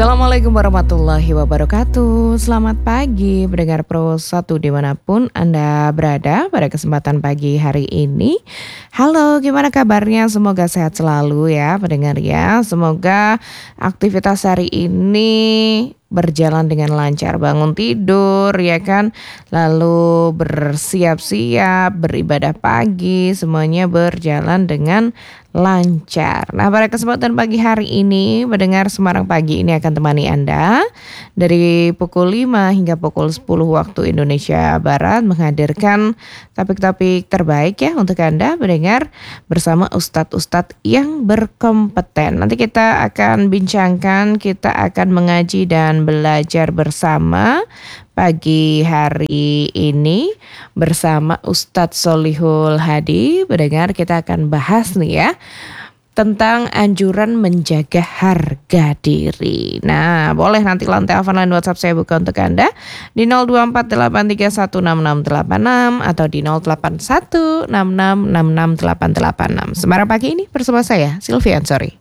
Assalamualaikum warahmatullahi wabarakatuh. Selamat pagi pendengar Pro 1 dimanapun Anda berada pada kesempatan pagi hari ini. Halo, gimana kabarnya? Semoga sehat selalu ya pendengar ya. Semoga aktivitas hari ini berjalan dengan lancar, bangun tidur ya kan, lalu bersiap-siap, beribadah pagi, semuanya berjalan dengan lancar. Nah, pada kesempatan pagi hari ini, mendengar Semarang Pagi ini akan temani Anda dari pukul 5 hingga pukul 10 waktu Indonesia Barat, menghadirkan topik-topik terbaik ya untuk Anda mendengar bersama ustadz-ustadz yang berkompeten. Nanti kita akan bincangkan, kita akan mengaji dan belajar bersama pagi hari ini bersama Ustadz Solihul Hadi. Mendengar kita akan bahas nih ya tentang anjuran menjaga harga diri. Nah, boleh nanti telepon line WhatsApp saya buka untuk Anda di 0248316686 atau di 0816666686. Semarang Pagi ini bersama saya Silvian Sori.